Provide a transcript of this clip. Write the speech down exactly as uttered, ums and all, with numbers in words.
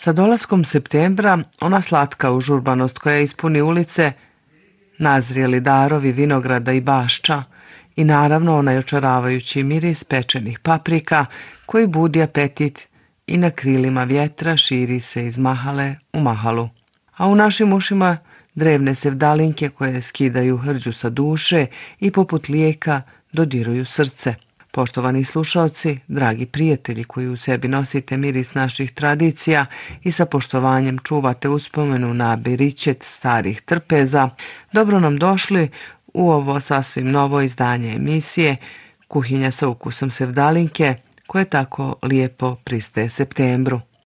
Sa dolaskom septembra, ona slatka užurbanost koja ispuni ulice, nazrijeli darovi vinograda i bašča i naravno onaj očaravajući miris pečenih paprika koji budi apetit i na krilima vjetra širi se iz mahale u mahalu. A u našim ušima drevne sevdalinke koje skidaju hrđu sa duše i poput lijeka dodiruju srce. Poštovani slušaoci, dragi prijatelji koji u sebi nosite miris naših tradicija i sa poštovanjem čuvate uspomenu na beričet starih trpeza, dobro nam došli u ovo sasvim novo izdanje emisije Kuhinja sa ukusom sevdalinke, koje tako lijepo pristaje septembru.